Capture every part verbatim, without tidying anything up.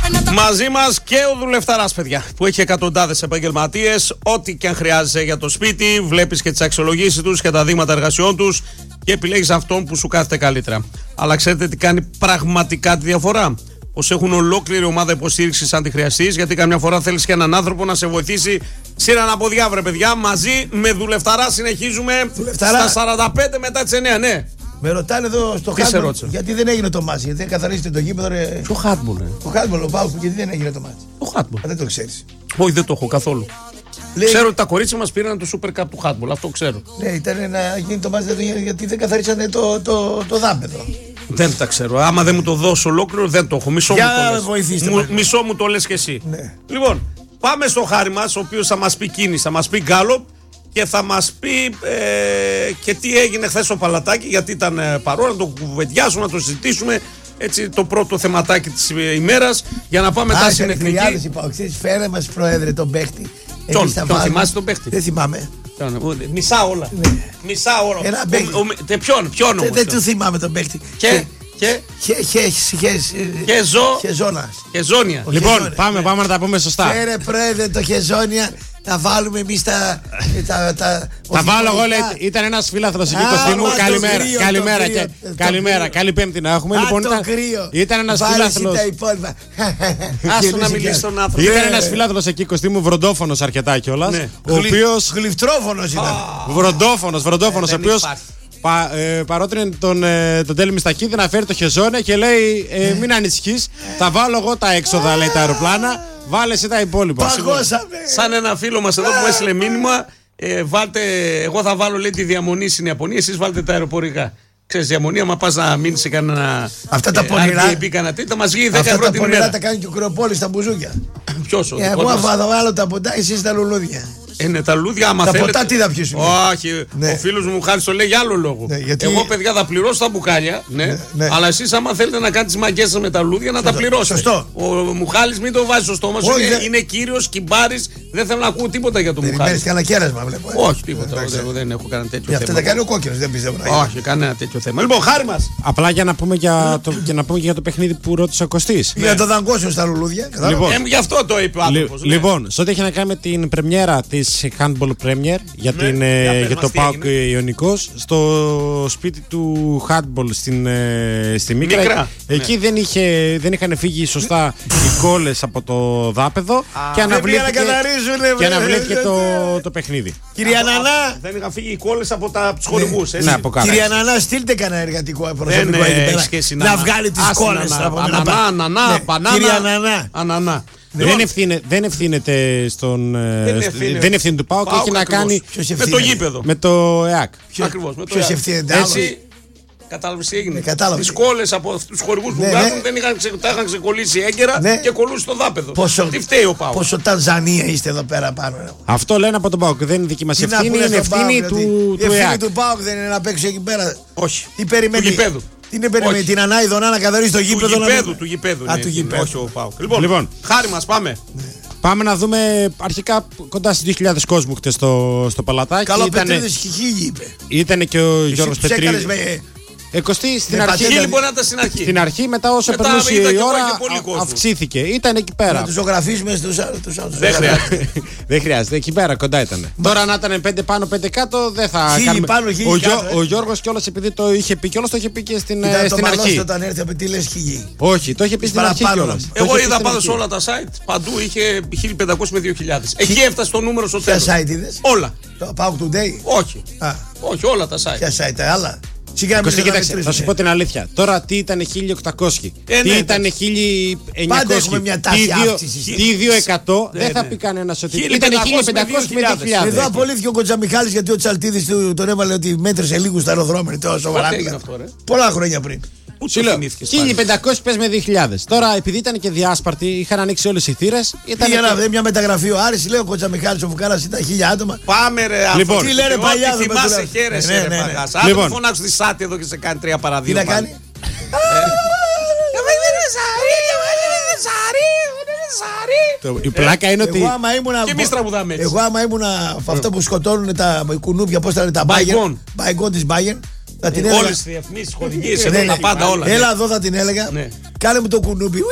Μαζί μας και ο δουλευταράς, παιδιά, που έχει εκατοντάδες επαγγελματίες. Ό,τι και αν χρειάζεσαι για το σπίτι, βλέπεις και τις αξιολογήσεις τους και τα δείγματα εργασιών τους και επιλέγεις αυτόν που σου κάθεται καλύτερα. Αλλά ξέρετε τι κάνει πραγματικά τη διαφορά? Πως έχουν ολόκληρη ομάδα υποστήριξης αν τη χρειαστείς, γιατί καμιά φορά θέλεις και έναν άνθρωπο να σε βοηθήσει. Σύραν από διάβρε, παιδιά. Μαζί με δουλευταρά συνεχίζουμε δουλευταρά. Στα σαράντα πέντε μετά τις εννιά, ναι. Με ρωτάνε εδώ στο Χάντμπολ γιατί δεν έγινε το μάτς, γιατί δεν καθαρίσετε το γήπεδο. Ρε... Το Χάντμπολ, ναι. Το Χάντμπολ, ο Πάουκ, γιατί δεν έγινε το μάτς. Το Χάντμπολ. Δεν το ξέρεις? Όχι, δεν το έχω καθόλου. Λέει... Ξέρω ότι τα κορίτσια μας πήραν το Super Cup του Χάντμπολ, αυτό ξέρω. Ναι, ήταν να γίνει το μάτς γιατί δεν καθαρίσανε το, το, το δάπεδο. Δεν τα ξέρω. Άμα δεν μου το δώσω ολόκληρο, δεν το έχω. Μισό, μου το, λες. Μου, μισό μου το λες και εσύ. Ναι. Λοιπόν, πάμε στο Χάρη μας, ο οποίος θα μας πει κίνηση, θα μας πει γκάλοπ και θα μας πει ε, και τι έγινε χθες στο Παλατάκι, γιατί ήταν ε, παρόν, να το κουβεντιάσουμε, να το συζητήσουμε. Έτσι, το πρώτο θεματάκι της ημέρας, για να πάμε μετά στην εθνική. Χιλιάδες υπόξεις, φέρε μας πρόεδρε τον παίχτη. Ποιον, τον θυμάσαι τον παίχτη? Δεν θυμάμαι. Μισά όλα. Ναι. Μισά όλα. Ένα ο, ποιον, ποιον όμως? Δεν του θυμάμαι τον παίχτη. Και, και, Χεζόνας. Χεζόνια. Λοιπόν, πάμε, πάμε να τα πούμε σωστά. Φέρε πρόεδρε το Χεζόνια. Θα βάλουμε εμείς τα. Τα, τα, θα βάλω εγώ, λέει, ήταν ένας φίλαθλος εκεί Κωστή μου. Καλημέρα, κρύο, καλημέρα και κρύο, καλημέρα. Καλή Πέμπτη να έχουμε. Α, λοιπόν, ήταν, ήταν ένας φίλαθλος. Άσου να μιλήσει στον άνθρωπο. Ήταν ένας φίλαθλος εκεί, Κωστή μου, βροντόφωνος αρκετά κιόλας. Ο οποίος. Γλυφτρόφωνος ήταν. Βροντόφωνος, βροντόφωνος, ο οποίος. Πα, ε, παρότρινε τον, ε, τον Τέλη Μιστακίδη να φέρει το Χεζόνια και λέει ε, μην ανησυχείς, θα βάλω εγώ τα έξοδα, λέει, τα αεροπλάνα, βάλε εσύ τα υπόλοιπα. Παγώσαμε. Σαν ένα φίλο μας εδώ που έστειλε μήνυμα, ε, βάλτε, εγώ θα βάλω, λέει, τη διαμονή στην Ιαπωνία, εσείς βάλτε τα αεροπορικά. Ξέρεις, διαμονή, άμα πας να μείνεις σε κανένα. Αυτά τα πονηρά. Θα μας βγει δέκα ευρώ την ημέρα. Αυτά τα κάνει και ο Κρεοπόλης στα μπουζούκια. Ποιος? Εγώ θα βάλω τα ποτά, εσείς τα λουλούδια. Είναι τα λουλούδια, άμα τα θέλετε. Τα ποτά τι θα πιέσουμε? Όχι, ναι. Ο φίλος μου Χάρης το λέει για άλλο λόγο. Ναι, γιατί... Εγώ, παιδιά, θα πληρώσω τα μπουκάλια. Ναι, ναι, ναι. Αλλά εσείς, άμα θέλετε να κάνετε τις μαγκές σας με τα λουλούδια, να τα πληρώσετε. Σωστό. Ο Μουχάλης μην το βάζει στο στόμα σου. Είναι, είναι κύριος, κυμπάρης. Δεν θέλω να ακούω τίποτα για τον Μουχάλη. Περιμένεις κανένα κέρασμα, βλέπω. Όχι, τίποτα. Δεν έχω κανένα τέτοιο θέμα. Αυτό τα κάνει ο κόκκινος, δεν πιστεύω. Όχι, κανένα τέτοιο θέμα. Λοιπόν, Χάρη μας. Απλά για να πούμε για το παιχνίδι που ρώτησε ο Κωστής. Για το δαγκώσιο στα λουλούδια. Γι' αυτό το είπε ο άνθρωπος. Λοιπόν, σε ό,τι έχει να κάνει με την πρεμιέρα της Handball Premier για, ναι, την, ε, για το ΠΑΟΚ Ιωνικός στο σπίτι του Handball στην, ε, στη Μίκρα. Μικρά, εκεί, ναι, δεν, είχε, δεν είχαν φύγει σωστά οι κόλλες από το δάπεδο. Α, και αναβλήθηκε, και αναβλήθηκε το, το παιχνίδι. Κυρία Νανά, δεν είχαν φύγει οι κόλλες από τους χορηγούς. Ναι, από κάτω. Κυρία Νανά, στείλτε κανένα εργατικό προσωπικό εκεί πέρα να βγάλει τις κόλλες. Κυρία Νανά. Δεν, ευθύνε, δεν ευθύνεται στον. Δεν, ευθύνε. δεν ευθύνεται του ΠΑΟΚ και έχει να κάνει με το γήπεδο. Με το ΕΑΚ. Ακριβώς. Ποιος ευθύνεται? Έτσι. Κατάλαβες τι έγινε? Τις κόλλες από τους χορηγούς που βγάζουν, ναι, δεν είχαν, τα είχαν ξεκολλήσει έγκαιρα, ναι, και κολλούσε στο δάπεδο. Πόσο, τι φταίει ο ΠΑΟΚ? Πόσο Τανζανία είστε εδώ πέρα πάνω. Αυτό λένε από τον ΠΑΟΚ. Δεν είναι δική μας ευθύνη, είναι ευθύνη του ΕΑΚ. Η ευθύνη του ΠΑΟΚ δεν είναι να παίξει εκεί πέρα. Όχι. Τι περιμένει? Τι είναι περιμένει? Την Ανάιδωνα να καθαρίσει το γήπεδο? Του γηπέδου, του γηπέδου. Α, του γηπέδου. Όχι ο ΠΑΟΚ. Λοιπόν, Χάρη μας, πάμε. Πάμε να δούμε αρχικά κοντά στις δύο χιλιάδες κόσμου χτες στο, στο Παλατάκι. Καλό, Πετρίδης χίλιοι είπε. Ήτανε και ο Γιώργος Πετρίδης. Εκοστή στην αρχή. Χίλιοι μπορεί να ήταν στην αρχή. Στην αρχή, μετά όσο μετά περνούσε η ώρα, α, αυξήθηκε. Ήταν εκεί πέρα. Να τους ζωγραφίσουμε στους άλλους. Δεν χρειάζεται. Δεν χρειάζεται. Εκεί πέρα κοντά ήταν. Τώρα να ήταν πέντε πάνω, πέντε κάτω, δεν θα κάνουμε. Πάνω, ο, Γιώ, ο Γιώργος κιόλας, επειδή το είχε πει κιόλας, το είχε πει και στην, Ήταν στην το αρχή. Όταν έρθει από τι λες χίλιοι. Όχι, το είχε πει στην αρχή κιόλας. Εγώ είδα πάντως όλα τα site. Παντού είχε χίλια πεντακόσια με δύο χιλιάδες. Εκεί έφτασε το νούμερο στο τέλος. Ποια site είδες? Όλα. Το Pauk Today. Όχι. Όχι, όλα τα site. Ποια site, άλλα? Κωστή, κοίταξε, θα σου πω την αλήθεια. Τώρα τι ήταν χίλια οκτακόσια, ε, τι ναι, ήταν χίλια εννιακόσια, τι δύο εκατό, δεν θα πει κανένα ότι ήταν χίλια πεντακόσια με δύο χιλιάδες. Εδώ απολύθηκε ο Κοτζαμιχάλης γιατί ο Τσαλτίδης τον έβαλε ότι μέτρησε λίγους στα αεροδρόμια. Πολλά χρόνια πριν. χίλια πεντακόσια πες με δύο χιλιάδες. Τώρα επειδή ήταν και διάσπαρτοι, είχαν ανοίξει όλες οι θύρες. Πήγαινε μια μεταγραφή ο Άρης, λέει ο Κοτζαμιχάλης, ο Φουκάρας ήταν χίλια άτομα. Πάμε ρε άνθρωποι. Τι λένε παλιά, δεν θυμάσαι, χαίρεσαι ρε παγάς. Αν δεν φωνάξω τη Σάτι εδώ και σε κάνει τρία παραδείγματα. Τι να κάνει? Η πλάκα είναι ότι. Και εμείς τραγουδάμε έτσι. Εγώ άμα ήμουν αυτό που σκοτώνουν τα κουνούπια, πώς θα είναι τα Bayern. Bayern της Bayern. Όλες τις διαφημίσεις, χορηγίες, τα πάντα όλα. Έλα εδώ θα την έλεγα. Κάνε μου το κουνούπι.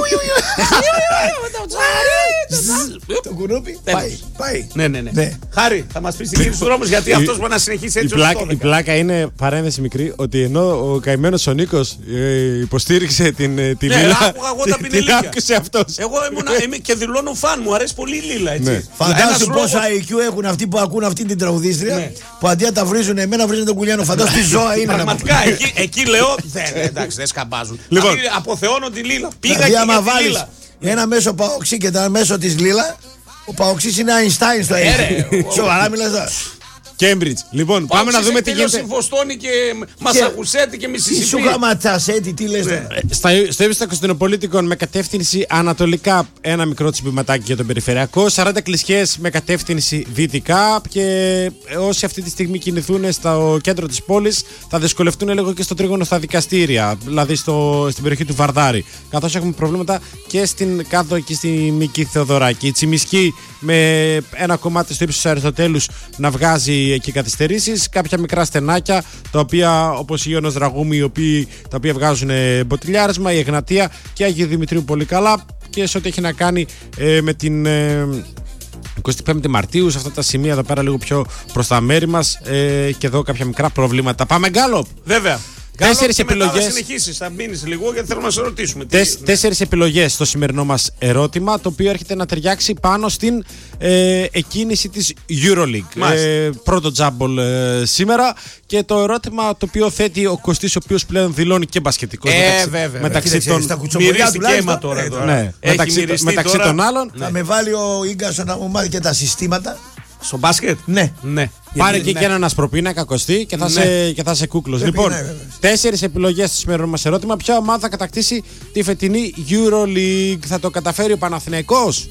Το κουνούπι. Πάει. Ναι, ναι, ναι. Χάρη, θα μας πεις την κίνηση του δρόμου γιατί αυτός μπορεί να συνεχίσει έτσι. Η πλάκα είναι, παρένθεση μικρή, ότι ενώ ο καημένος ο Νίκος υποστήριξε την Λίλα. Την άκουσε αυτός. Εγώ ήμουν και δηλώνω φαν, μου αρέσει πολύ η Λίλα. Φαντάσου πόσα άι κιου έχουν αυτοί που ακούν αυτή την τραγουδίστρια που αντί να τα βρίζουν εμένα βρίζουν τον Κουλιάνο. Φαντάσου τι ζώα είναι. Πραγματικά εκεί λέω. Εντάξει, δεν σκαμπάζουν. Αποθεώνω τη Λίλα. Πήγα και για τη Λίλα. Ένα μέσο Παοξή και ένα μέσο της Λίλα. Ο Παοξής είναι Αϊνστάιν στο έργο. Σοβαρά μιλάς τώρα. Cambridge. Λοιπόν, πάμε να δούμε τι γίνεται. Συμφωστώνει και Μασαχουσέτη και Μισισιπί. Τι σου γαματσασέτη, τι λες τώρα. Στο ύψιστο Κωνσταντινοπολίτικων με κατεύθυνση ανατολικά ένα μικρό τσιμπηματάκι για τον περιφερειακό. σαράντα κλισιές με κατεύθυνση δυτικά. Και όσοι αυτή τη στιγμή κινηθούν στο κέντρο της πόλης θα δυσκολευτούν λίγο και στο τρίγωνο στα δικαστήρια. Δηλαδή στο, στην περιοχή του Βαρδάρη. Καθώς έχουμε προβλήματα και στην κάτω εκεί στη Μική Θεοδωράκη. Η Τσιμισκή με ένα κομμάτι στο ύψος Αριστοτέλους να βγάζει εκεί καθυστερήσεις, κάποια μικρά στενάκια τα οποία όπως η Ιώνος Δραγούμη, οι οποίοι, τα οποία βγάζουν μποτιλιάρισμα, η Εγνατία και η Αγίου Δημητρίου πολύ καλά, και σε ό,τι έχει να κάνει ε, με την ε, εικοστή πέμπτη Μαρτίου, σε αυτά τα σημεία εδώ πέρα λίγο πιο προς τα μέρη μας, ε, και εδώ κάποια μικρά προβλήματα. Πάμε γκάλοπ! Βέβαια. Τέσσερις επιλογές. Θα συνεχίσεις, θα μείνεις λίγο γιατί θέλουμε να σε ρωτήσουμε. Τεσ, τέσσερις επιλογές στο σημερινό μας ερώτημα, το οποίο έρχεται να ταιριάξει πάνω στην ε, εκκίνηση της EuroLeague. Ε, πρώτο τζάμπολ ε, σήμερα, και το ερώτημα το οποίο θέτει ο Κωστής, ο οποίος πλέον δηλώνει και μπασκετικός ε, μεταξύ, βέβαια, μεταξύ βέβαια. των τουλάχιστον τώρα, ε, τώρα. Ναι, μεταξύ, μεταξύ των άλλων. Θα με βάλει ο Ίγκασον να μου μάθει και τα συστήματα. Στο μπάσκετ? Ναι. ναι. Πάρε και, ναι. και έναν ασπροπίνακα Κωστή και θα, ναι. σε, και θα σε κούκλος. Λοιπόν, ναι, τέσσερις επιλογές στο σημερινό μας ερώτημα. Ποια ομάδα θα κατακτήσει τη φετινή EuroLeague? Θα το καταφέρει ο Παναθηναϊκός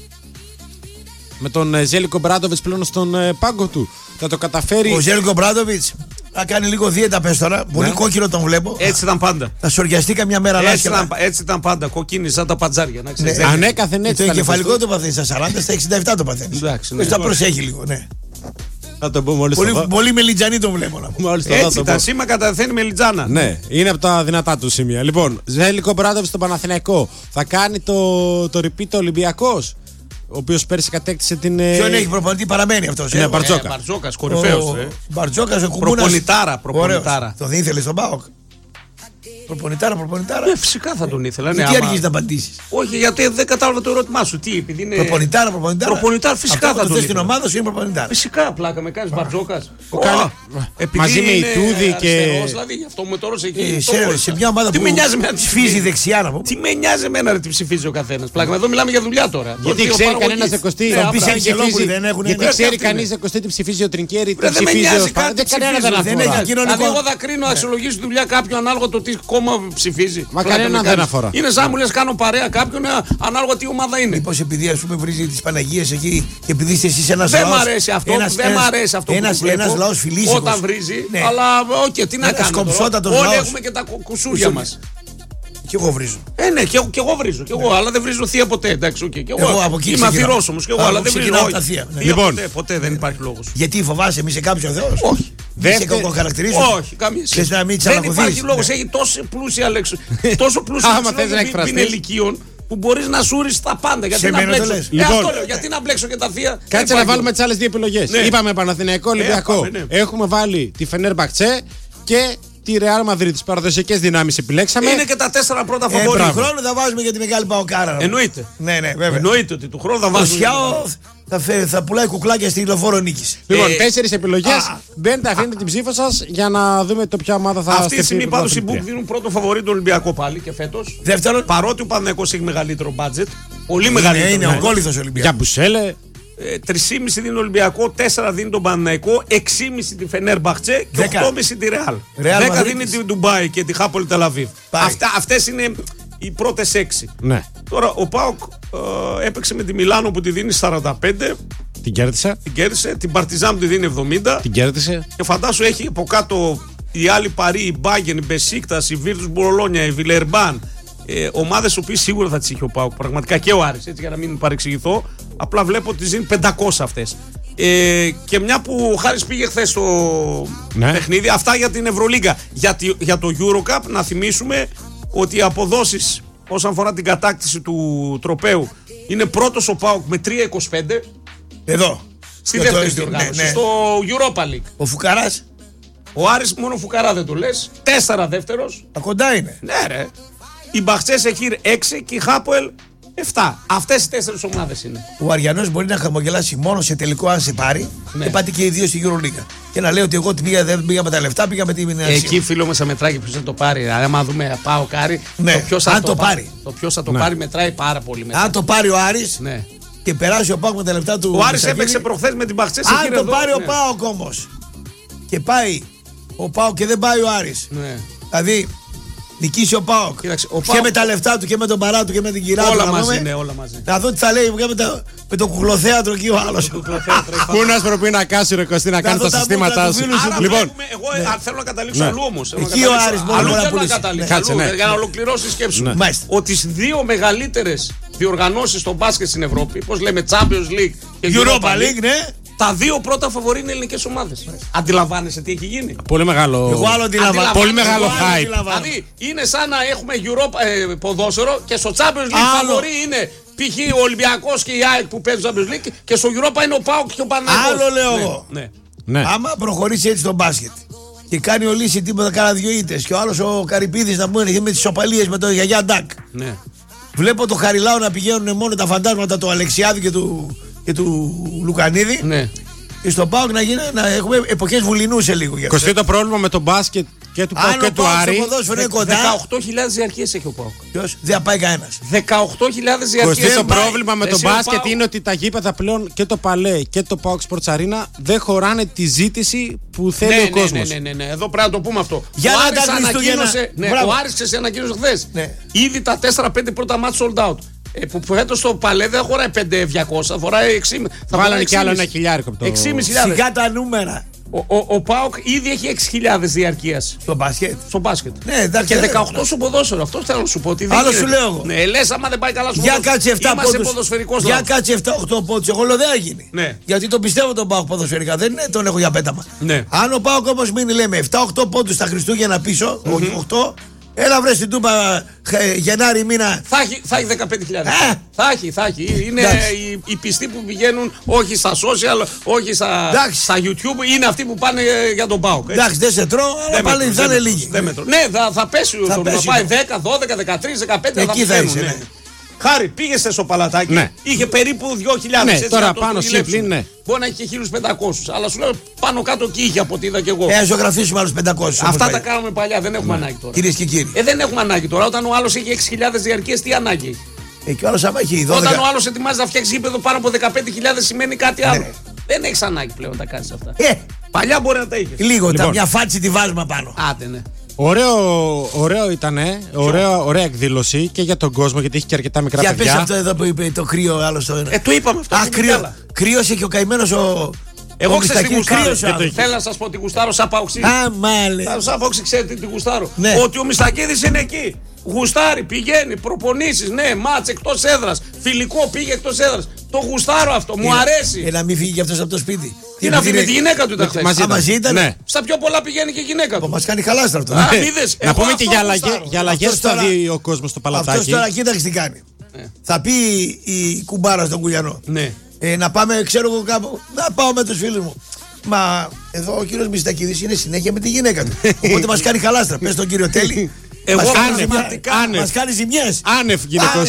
με τον Ζέλικο Μπράντοβιτς πλέον στον ε, πάγκο του? Θα το καταφέρει ο Ζέλικο Μπράντοβιτς? Θα κάνει λίγο δίαιτα, πες τώρα. Ναι. Πολύ κόκκινο τον βλέπω. Έτσι ήταν πάντα. Θα σοριαστεί καμιά μέρα έτσι, ήταν, έτσι ήταν πάντα. Κοκκίνη σαν τα πατζάρια. Να ξέρεις. Ναι. Ανέκαθεν έτσι. Το εγκεφαλικό το παθαίνει στα σαράντα, στα εξήντα επτά το παθαίνει. Εντάξει. Ναι. Θα προσέχει λίγο, ναι. Θα το πω μόλις πολύ, το πολύ μελιτζανή τον βλέπω. Μόλις έτσι τα σήμα καταθένει μελιτζάνα. Ναι, είναι από τα δυνατά του σημεία. Λοιπόν, Ζέλικο Μπράντοβιτς στον Παναθηναϊκό. Θα κάνει το, το repeat ο Ολυμπιακός, ο οποίος πέρσι κατέκτησε την. Ποιον έχει προπονητή, παραμένει αυτός? Ναι, Μπαρτζόκα. Ε, Μπαρτζόκας, κορυφαίος. Ε. Μπαρτζόκας, ο Κουμπούνας. Προπονητάρα, προπονητάρα. Τον ήθελε στον ΠΑΟΚ? Προπονητάρα, προπονητάρα. Ναι, φυσικά θα τον ήθελα. Ναι, τι αρχίζει να απαντήσει? Όχι, γιατί δεν κατάλαβα το ερώτημά σου. Τι, επειδή είναι. Προπονητάρα, προπονητάρα. Προπονητάρα, φυσικά αυτό θα τον ήθελα. Στην ομάδα σου είναι προπονητάρα. Φυσικά, πλάκα με κάνει Μπαρτζόκα. Μαζί με η Τούδη και. Δηλαδή, γι' αυτό με τώρα σε εκεί. Σε μια ομάδα που ψηφίζει δεξιά να πω. Τι με νοιάζει εμένα να την ψηφίζει ο καθένα. Πλάκα, εδώ μιλάμε για δουλειά τώρα. Γιατί ξέρει κανένα εικοστή. Γιατί ξέρει κανεί εικοστή τι ψηφίζει ο Τρινκέρι, τι ψηφίζει ο Σπανέλη. Δεν κανένα δεν αφορά. Δηλαδή, εγώ θα κρίνω αξιολογήσει δουλειά κάποιου ανάλογα το τι κόμμα ψηφίζει. Μα κανένα δεν αφορά. Είναι σαν μου λες κάνω παρέα κάποιον ανάλογα τι ομάδα είναι. Μήπως επειδή ας πούμε βρίζει τις Παναγίες εκεί και επειδή είστε εσείς ένας δεν λαός. Δεν μ' αρέσει αυτό, ένας, δεν μ' αρέσει αυτό ένας, που βλέπω. Ένας λαός φιλήσικος. Όταν βρίζει, ναι. Αλλά οκ, okay, τι να κάνουμε. Όλοι έχουμε και τα κουσούρια μας. Κι εγώ βρίζω. Ε, ναι, κι εγώ, κι εγώ βρίζω. Κι εγώ, ναι. Αλλά δεν βρίζω θεία ποτέ. Εντάξει, okay. εγώ, εγώ από εκεί είμαι αφηρός όμως. Κι εγώ, αλλά δεν βρίζω τα θεία. Ναι. Λοιπόν, ποτέ, ποτέ δεν υπάρχει λόγος. Γιατί φοβάσαι, μη σε κάποιο Θεός? Όχι. Δεν σε κακοκαρακτηρίζω. Όχι, καμία σχέση. Δεν υπάρχει λόγος. Έχει τόσο πλούσια λέξη. Τόσο πλούσια πινελικίων που μπορείς να σούρεις τα πάντα. Γιατί να μπλέξω. Γιατί να μπλέξω και τα θεία. Κάτσε να βάλουμε τις άλλες δύο επιλογές. Είπαμε Παναθηναϊκό, Ολυμπιακό. Έχουμε βάλει τη Φενέρμπαχτσε και τη Ρεάλ Μαδρίτη. Τις παραδοσιακές δυνάμεις επιλέξαμε. Είναι και τα τέσσερα πρώτα φαβορί. Ε, του χρόνου θα βάζουμε για τη μεγάλη Παοκάρα. Εννοείται. Ναι, ναι, βέβαια. Εννοείται ότι του χρόνου θα βάζουμε. Θα, φε, θα πουλάει κουκλάκια στη λεωφόρο νίκης. Λοιπόν, ε, τέσσερις επιλογές. Μπαίνετε, αφήνετε την ψήφο σας για να δούμε το ποια ομάδα θα στεφτεί. Αυτή τη στιγμή πάντως οι Μπουκ δίνουν πρώτο φαβορί τον Ολυμπιακό πάλι και φέτος. Δεύτερον, παρότι ο Παναθηναϊκός έχει μεγαλύτερο μπάτζετ. Πολύ μεγαλύτερο. Είναι ο κόλληθος Ολυμπιακός. Για Μπουσέλε. τρία κόμμα πέντε δίνει ο Ολυμπιακό, τέσσερα δίνει τον Παναθηναϊκό, έξι κόμμα πέντε τη Φενέρμπαχτσε και οκτώ κόμμα πέντε τη Ρεάλ. δέκα δίνει την Ντουμπάι και τη Χάπολη Τελαβίβ. Αυτές είναι οι πρώτες έξι. Ναι. Τώρα ο ΠΑΟΚ ε, έπαιξε με τη Μιλάνο που τη δίνει σαράντα πέντε. Την κέρδισε. Την κέρδισε. Την Παρτιζάν που τη δίνει εβδομήντα. Την κέρδισε. Και φαντάσου έχει από κάτω η άλλη Παρί, η Μπάγεν, η Μπεσίκτας, η Βίρτους Μπολόνια, η Βιλερμπάν. Ε, ομάδες που οποίες σίγουρα θα τις είχε ο ΠΑΟΚ. Πραγματικά και ο Άρης, έτσι για να μην παρεξηγηθώ. Απλά βλέπω ότι τις δίνει πεντακόσια αυτές. Ε, και μια που ο Χάρης πήγε χθες στο ναι. παιχνίδι, αυτά για την Ευρωλίγκα. Για, για το Eurocup, να θυμίσουμε ότι οι αποδόσεις όσον αφορά την κατάκτηση του τροπαίου είναι πρώτος ο ΠΑΟΚ με τρία είκοσι πέντε. Εδώ. Στη δεύτερη διοργάνωση. Ναι, ναι. Στο Europa League. Ο Φουκαράς. Ο Άρης μόνο Φουκαρά δεν το λες. Τέσσερα δεύτερος. Τα κοντά είναι. Ναι, ρε. Η Μπαχτσέσεχιρ έξι και η Χάποελ επτά. Αυτές οι τέσσερις ομάδες είναι. Ο Αριανός μπορεί να χαμογελάσει μόνο σε τελικό αν σε πάρει. Ναι. Και πάτε και οι δύο στη Euroliga. Και να λέει ότι εγώ πήγα, δεν πήγα με τα λεφτά, πήγα με τη μηνύα. Εκεί φίλο μέσα μετράει ποιος θα το πάρει. Άμα δούμε πάω Κάρι. Ναι. Το ποιος θα αν το, το πάρει. πάρει. Το ποιος θα το ναι. πάρει μετράει πάρα πολύ μετά. Αν το πάρει ο Άρης. Ναι. Και περάσει ο ΠΑΟΚ με τα λεφτά του. Ο Άρης έπαιξε προχθές με την Μπαχτσέσεχιρ. Αν το εδώ, πάρει ναι. ο ΠΑΟΚ όμως. Και πάει ο ΠΑΟΚ και δεν πάει ο Άρης. Ναι. Δηλαδή. Νικήσει ο ΠΑΟΚ. Κοίταξε, ο και ΠΑΟΚ... με τα λεφτά του και με τον παρά του και με την κυρά όλα του. Μαζί, ναι, όλα μαζί. Να δω τι θα λέει με, τα... με το κουκλοθέατρο εκεί ο άλλος. Πού να σπροπεί να κάσει ρε Κωστή να κάνει τα συστήματά σου. Λοιπόν, εγώ ναι. θέλω να καταλήξω ναι. αλλού όμως. Εκεί ο Άρης μπορεί να πουλήσει. Για να ολοκληρώσει τη σκέψη μου. Ότι στις δύο μεγαλύτερες διοργανώσεις στο μπάσκετ στην Ευρώπη, πώς λέμε Champions League και Europa League, ναι. Τα δύο πρώτα φαβορί είναι ελληνικές ομάδες. Αντιλαμβάνεσαι τι έχει γίνει. Πολύ μεγάλο. Εγώ άλλο αντιλαμβάνομαι. Πολύ μεγάλο hype. Δηλαδή είναι σαν να έχουμε Europa, ε, ποδόσφαιρο και στο Champions League φαβορί είναι π.χ. ο Ολυμπιακός και η ΑΕΚ που παίζουν στο Champions League και στο Europa είναι ο ΠΑΟΚ και ο Παναθηναϊκός. Άλλο λέω εγώ. Ναι. Ναι. Άμα προχωρήσει έτσι το μπάσκετ και κάνει ο Λύση τίποτα κάνα δύο ήττες και ο άλλος ο Καρυπίδης να μπουν με τις σοπαλίες με το γιαγιά Ντάκ. Ναι. Βλέπω το Χαριλάου να πηγαίνουν μόνο τα φαντάσματα του Αλεξιάδη και του. Και του Λουκανίδη. Ναι. Και στο ΠΑΟΚ να, να έχουμε εποχές βουλινού σε λίγο. Κοστί το πρόβλημα με τον μπάσκετ και του ΠΑΟΚ και του Άρη. δεκαοκτώ χιλιάδες διαρκείες έχει ο ΠΑΟΚ. Ποιος? Δεν πάει κανένας. δεκαοκτώ χιλιάδες διαρκείες. Κοστί το πρόβλημα με τον μπάσκετ είναι ότι τα γήπεδα πλέον και το Παλέ και το ΠΑΟΚ Sports Arena δεν χωράνε τη ζήτηση που θέλει ναι, ο κόσμος. Ναι, ναι, ναι, ναι. Εδώ πρέπει να το πούμε αυτό. Για ο να Άρης τα ανακοίνωσε. Ναι, ο Άρης ανακοίνωσε χθες. Ναι. Ήδη τα τέσσερα πέντε πρώτα μάτς sold out. Ε, που φέτος το Παλέ δεν χωράει πέντε χιλιάδες διακόσια, φοράει έξι χιλιάδες. Θα βάλανε κι άλλο ένα χιλιάρικο από το... έξι χιλιάδες πεντακόσια. Σιγά τα νούμερα. Ο, ο, ο ΠΑΟΚ ήδη έχει έξι χιλιάδες διαρκείας. Στο μπάσκετ. Στο μπάσκετ. Ναι, εντάξει, και δεκαοκτώ ναι. στο ποδόσφαιρο. Αυτό θέλω να σου πω. Ότι άλλο σου λέω εγώ. Ναι, λες άμα δεν πάει καλά στο ποδόσφαιρο. Για κάτσε επτά πόντους. Για κάτσε επτά οκτώ πόντους. Εγώ λέω δεν έγινε. Ναι. Γιατί το πιστεύω τον ΠΑΟΚ ποδοσφαιρικά. Δεν είναι, τον έχω για πέταμα. Ναι. Αν ο ΠΑΟΚ όμως μείνει λέμε επτά οκτώ πόντους τα Χριστούγεννα πίσω, mm-hmm. όχι οκτώ. Έλα βρε στην Τούμπα Γενάρη μήνα. Θα έχει, θα έχει δεκαπέντε χιλιάδες. Ε! Θα έχει, θα έχει. Είναι οι, οι πιστοί που πηγαίνουν όχι στα social, όχι στα, στα YouTube. Είναι αυτοί που πάνε για τον ΠΑΟΚ. Εντάξει, δεν σε τρώω, αλλά πάλι θα είναι λίγοι. Ναι, θα, θα πέσει ο θα πάει δέκα, δώδεκα, δεκατρία, δεκαπέντε. Εκεί θα είσαι. Ναι. Χάρη, πήγε στο Παλατάκι, ναι. είχε περίπου δύο χιλιάδες. Ναι, τώρα πάνω σύμπλην, ναι. Μπορεί να έχει και χίλιους πεντακόσιους. Αλλά σου λέω πάνω κάτω και είχε από ό,τι είδα και εγώ. Ε, ζωγραφίσουμε άλλους πεντακόσιους. Αυτά τα κάνουμε παλιά, δεν έχουμε ναι. ανάγκη τώρα. Κυρίες και κύριοι. Ε, δεν έχουμε ανάγκη τώρα. Όταν ο άλλος έχει έξι χιλιάδες διαρκείες, τι ανάγκη έχει. Ε, και ο άλλος άμα έχει δώδεκα. Όταν ο άλλος ετοιμάζει να φτιάξει γήπεδο πάνω από δεκαπέντε χιλιάδες σημαίνει κάτι άλλο. Ναι. Δεν έχεις ανάγκη πλέον να τα κάνεις αυτά. Ε, παλιά μπορεί να τα είχε. Λίγο, λοιπόν. τα, μια φάτση τη βάζουμε πάνω. Άντε, ναι. Ωραίο, ωραίο ήταν, ωραία εκδήλωση και για τον κόσμο γιατί έχει και αρκετά μικρά για παιδιά. Για πες αυτό εδώ που είπε το κρύο άλλο στο ένα. Ε, το είπαμε αυτό. Α, κρύο, κρύωσε και ο καημένος ο... Εγώ ξέρω τι γουστάρω. Θέλω να σας πω ότι γουστάρω σαν παοξή. Α, μάλιστα. Σαν παοξή ξέρετε τι γουστάρω. Ναι. Ότι ο Μιστακίδης είναι εκεί. Γουστάρει, πηγαίνει, προπονήσεις, ναι, μάτς εκτός έδρας. Φιλικό πήγε εκτός έδρας. Το γουστάρω αυτό, μου αρέσει. Ε, να μην φύγει κι αυτός από το σπίτι. Τι να φύγει με τη γυναίκα του ήταν χθες. Μαζί, μαζί ήταν. Ναι. Στα πιο πολλά πηγαίνει και η γυναίκα του. Μας κάνει χαλάστρα αυτό. Να πούμε και για αλλαγές που θα δει ο κόσμος στο Παλατάκι. Αυτός τώρα κοίταξε τι κάνει. Θα πει η κουμπάρα στον Κουλιανό. Να πάμε, ξέρω εγώ κάπου. Να πάω με τους φίλους μου. Μα εδώ ο κύριος Μιστακίδης είναι συνέχεια με τη γυναίκα του. Οπότε μας κάνει χαλάστρα. Πες τον κύριο Τέλη. Εγώ μας κάνει, πραγματικά άνευ. Μας κάνει ζημιές. Άνευ γυναικός.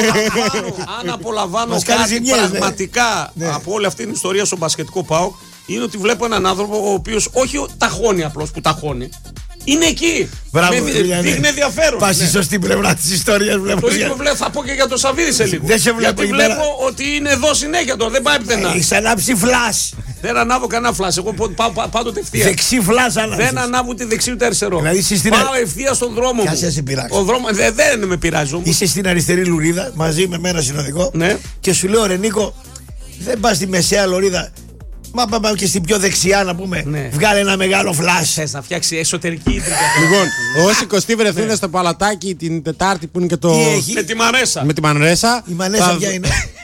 Αν απολαμβάνω κάτι ζημιές, πραγματικά ναι. από όλη αυτή την ιστορία στο μπασκετικό ΠΑΟΚ είναι ότι βλέπω έναν άνθρωπο ο οποίος όχι ταχώνει απλώς που ταχώνει. Είναι εκεί. Μπράβο, με, δείχνει ενδιαφέρον. Πας ναι. σωστή πλευρά της ιστορίας. Το ίδιο βλέπω, θα πω και για το Σαββίδη σε λίγο. Δεν σε βλέπω. Γιατί βλέπω ότι είναι εδώ συνέχεια τώρα, δεν πάει πουθενά. Έχεις ανάψει φλάς. Δεν ανάβω κανένα φλάς. Εγώ πάω πάντοτε ευθεία. Δεξί φλάς ανάψεις. Δεν ανάβω ούτε δεξί ούτε αριστερό. Δηλαδή στην... Πάω ευθεία στον δρόμο μου. Κάτσε να σε πειράξει. Δρόμο... Δε, δεν με πειράζει όμως. Είσαι στην αριστερή λουρίδα μαζί με ένα συνοδικό ναι. και σου λέω ρε Νίκο, δεν πας στη μεσαία λωρίδα. Μα πάμε και στην πιο δεξιά να πούμε. Ναι. Βγάλε ένα μεγάλο φλάσ. Θες να φτιάξει εσωτερική ίντρικα. Λοιπόν, όσοι Κωστή βρεθούν ναι. στο Παλατάκι την Τετάρτη που είναι και το. Με τη Μανρέσα. Με τη Μανρέσα. Η Μανρέσα θα... ποια είναι.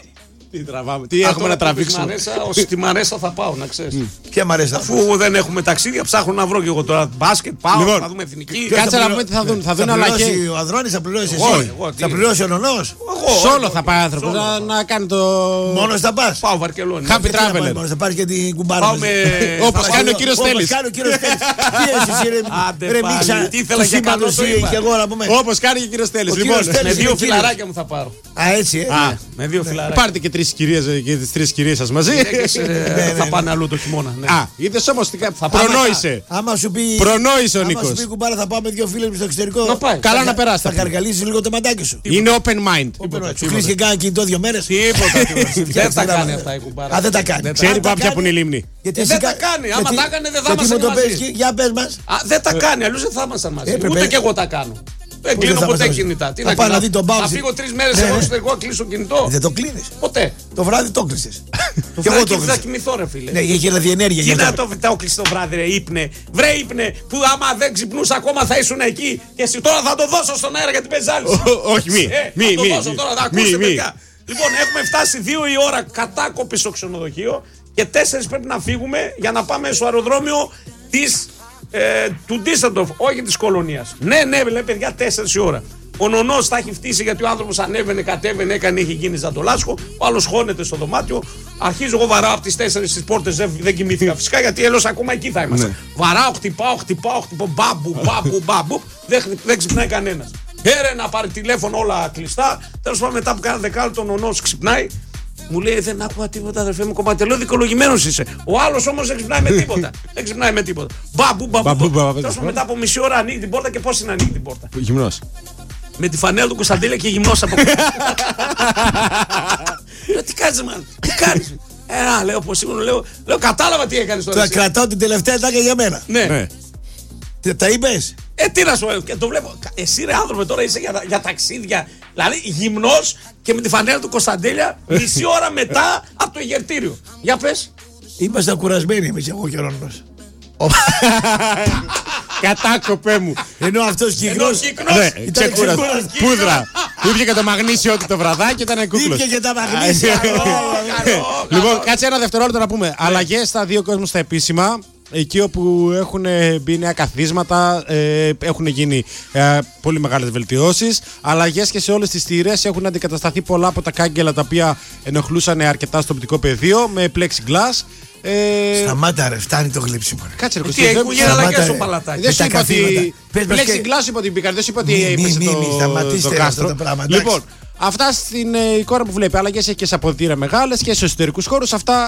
Τι τραβάμε, τι έχουμε να τραβήξουμε. Ως τη Μαρέσα θα πάω, να ξέρεις. Ποια Μαρέσα? Αφού δεν έχουμε ταξίδια, ψάχνω να βρω και εγώ τώρα μπάσκετ. Πάω, θα δούμε εθνική. Κάτσε να πούμε τι θα δουν. Θα δουν αλλά και. Ο Αδρώνης θα πληρώσει εσύ. Θα πληρώσει ο Νονός. Σόλο θα πάει άνθρωπο να κάνει το. Μόνος θα πας? Πάω Βαρκελόνη. Happy traveler. Μόνος θα πάρει και την κουμπάρα. Όπως κάνει ο κύριος Τέλης. Όπως κάνει ο κύριος Τέλης. Τι εσύ ρε μίξα. Τι ήθελα για καλό το είπα. Όπως κάνει και ο κύριος Τέλης. Με δύο φιλαράκια μου θα πάρω. Α, έτσι, με δύο φιλαράκια. Πάρτε και τρεις κυρίες και τις τρεις κυρίες σας μαζί. Θα πάνε αλλού το χειμώνα. Α, είδες όμως προνόησε. Άμα σου πει. Προνόησε ο Άμα σου Νίκος. πει κουμπάρα θα πάμε δύο φίλες μου στο εξωτερικό. Καλά να περάσει. Θα καρκαλίσεις λίγο το μαντάκι σου. Είναι open mind. Σου κλείσει και κάνα κινητό δύο μέρες. Τίποτα. Δεν τα κάνει αυτά η κουμπάρα. Α, δεν τα κάνει. Ξέρει πάπια που είναι η λίμνη. Δεν τα κάνει. Άμα τα έκανε δεν θα ήμασταν μαζί. Για πες μας. Δεν τα κάνει, αλλιώς δεν θα ήμασταν μαζί. Ούτε και εγώ τα κάνω. Δεν κλείνω ποτέ κινητά. Τι να κάνω. Θα φύγω τρεις μέρες εγώ εξωτερικό, κλείσω κινητό. Δεν το κλείνεις. Ποτέ. Το βράδυ το κλείσες. Και εγώ το θα κοιμηθώ, ρε φίλε. Ναι, είχε ραδιενέργεια. Τι να το κλείσει το βράδυ, ρε ύπνε. Βρε ύπνε, που άμα δεν ξυπνούσα ακόμα θα ήσουν εκεί. Και εσύ τώρα θα το δώσω στον αέρα γιατί παίζει άλλη. Όχι, μη. Μη, μη. Θα το δώσω τώρα, θα ακούσετε παιδιά. Λοιπόν, έχουμε φτάσει δύο η ώρα κατάκοπη στο ξενοδοχείο και τέσσερις πρέπει να φύγουμε για να πάμε στο αεροδρόμιο της. Ε, του Ντίσσελντορφ, όχι της κολονίας. Ναι, ναι, λέει παιδιά, τέσσερις η ώρα. Ο Νονός θα έχει φτύσει γιατί ο άνθρωπος ανέβαινε, κατέβαινε, έκανε, είχε γίνει ζαντολάσχο. Ο άλλος χώνεται στο δωμάτιο. Αρχίζω εγώ βαράω από τις τέσσερις στις πόρτες, δεν, δεν κοιμήθηκα φυσικά γιατί έλος ακόμα εκεί θα είμαστε. Ναι. Βαράω, χτυπάω, χτυπάω, χτυπάω, μπάμπου, μπάμπου, μπάμπου. Δεν, δεν ξυπνάει κανένας. Έρε να πάρει τηλέφωνο όλα κλειστά. Τέλος πάντων, μετά που κάνα δεκάλεπτο ο Νονός ξυπνάει. Μου λέει δεν άκουγα τίποτα, αδερφέ μου, κομματελό, δικαιολογημένος είσαι. Ο άλλος όμως δεν ξυπνάει με τίποτα. Δεν ξυπνάει με τίποτα. Μπαμπού, μπαμπού. Τόσο μετά από μισή ώρα ανοίγει την πόρτα και πώς είναι ανοίγει την πόρτα. Γυμνός. Με τη φανέλα του Κωνσταντέλια και γυμνός από κάτω. Λέω τι κάνεις, μάλλον, τι κάνεις. Ε, λέω πως ήμουν, λέω, λέω κατάλαβα τι έκανες τώρα. Θα κρατάω την τελευταία τάκα για μένα. Ναι. Τα είπες. Ε, τι να σου πω, και το βλέπω. Εσύ ρε άνθρωπε τώρα είσαι για, για ταξίδια. Δηλαδή γυμνός και με τη φανέλα του Κωνσταντέλια μισή ώρα μετά από το Αιγερτήριο. Για πες. Ήμασταν κουρασμένοι εμείς εγώ και ο Ρόνος. Κατάκοπέ μου. Ενώ αυτός κύκνος ήταν ξεκούρας. Πούδρα. Ήπια και το μαγνήσιο του το βραδάκι, ήταν κούκλος. Ήπια και τα μαγνήσια. Λοιπόν, κάτσε ένα δευτερόλεπτο να πούμε. Αλλαγές στα δύο κόσμους στα επίσημα. Εκεί όπου έχουν μπει νέα καθίσματα, ε, έχουν γίνει ε, πολύ μεγάλες βελτιώσεις. Αλλαγές και σε όλες τις θύρες, έχουν αντικατασταθεί πολλά από τα κάγκελα τα οποία ενοχλούσαν αρκετά στο οπτικό πεδίο με plexiglass. Ε... Σταμάτα ρε, φτάνει το γλύψιμο. Κάτσε ρε, τι έχουν γίνει αλλαγές στο παλατάκι. Δεν σου είπα ότι plexiglass είπα ότι μπήκαν, δεν σου είπα ότι έπεσε το κάστρο. Λοιπόν, αυτά στην ε, εικόνα που βλέπει. Αλλαγές έχει και σε αποδυτήρια μεγάλες και σε εσωτερικούς χώρους. Αυτά.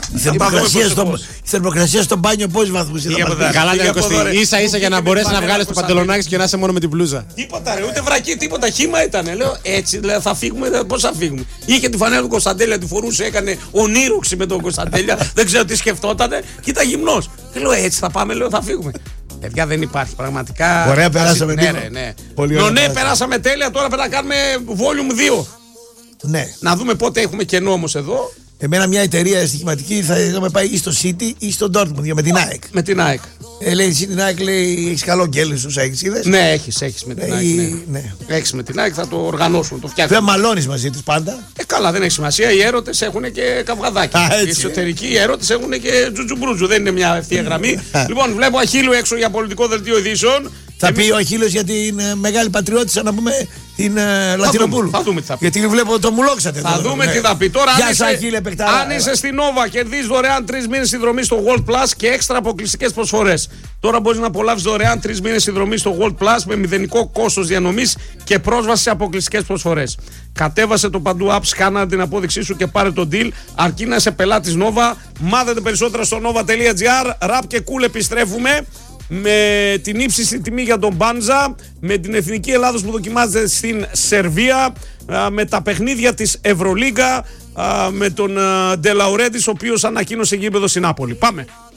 Η θερμοκρασία στο μπάνιο πόσους βαθμούς είναι. Καλά, δεν είναι ίσα ίσα για να μπορέσει να βγάλεις το παντελονάκι και να είσαι μόνο με την μπλούζα. Τίποτα ρε, ούτε βρακή, τίποτα. Χύμα ήταν. Λέω έτσι, λέω, θα φύγουμε, πώς θα φύγουμε. Είχε τη φανέλα του Κωνσταντέλια, τη φορούσε, έκανε ονείροξη με τον Κωνσταντέλια. Δεν ξέρω τι σκεφτότανε και ήταν γυμνός. Λέω έτσι θα πάμε, λέω θα φύγουμε. Παιδιά δεν υπάρχει πραγματικά. Ωραία, περάσαμε. Ναι, ναι, ναι. Πολύ ωραία. Ναι, περάσαμε τέλεια. Τώρα πρέπει να κάνουμε volume δύο. Ναι. Να δούμε πότε έχουμε κενό όμως εδώ. Εμένα μια εταιρεία στοιχηματική θα είχαμε πάει ή στο City ή στο Dortmund με την ΑΕΚ. Με την ΑΕΚ. Ε, λέει την ΑΕΚ, λέει έχεις καλό γκέλ στους ΑΕΚ, είδες. Ναι, έχεις, έχεις με την ΑΕΚ. Ναι. Ναι. Έχεις με την ΑΕΚ, θα το οργανώσουμε, το φτιάξουμε. Δεν μαλώνεις μαζί τους πάντα. Ε, καλά, δεν έχει σημασία. Οι έρωτες έχουν και καυγαδάκι. Α, οι εσωτερικοί οι έρωτες έχουν και τζουτζουμπρούτζου. Δεν είναι μια ευθεία γραμμή. Λοιπόν, βλέπω Αχίλου έξω για πολιτικό δελτίο ειδήσεων. Θα Εμείς... πει ο Αχίλος για την uh, μεγάλη πατριώτησα να πούμε την uh, Λατινοπούλου. Θα δούμε τι θα πει. Γιατί βλέπω το μουλόξατε. Θα εδώ, δούμε ναι. τι θα πει. Τώρα, Γεια αν, σας, είσαι, Αχίλε, αν είσαι στην Nova, κερδίζεις δωρεάν τρεις μήνες συνδρομή στο World Plus και έξτρα αποκλειστικές προσφορές. Τώρα μπορείς να απολαύσεις δωρεάν τρεις μήνες συνδρομή στο World Plus με μηδενικό κόστος διανομής και πρόσβαση σε αποκλειστικές προσφορές. Κατέβασε το παντού app, σκάνα την απόδειξή σου και πάρε το deal. Αρκεί να είσαι πελάτης Nova. Μάθετε περισσότερα στο nova.gr. Ραπ και cool επιστρέφουμε. Με την ύψιστη τιμή για τον Μπάντζα, με την Εθνική Ελλάδος που δοκιμάζεται στην Σερβία, με τα παιχνίδια της Ευρωλίγκα, με τον Ντελαουρέντης ο οποίος ανακοίνωσε γήπεδο στην Νάπολη. Πάμε!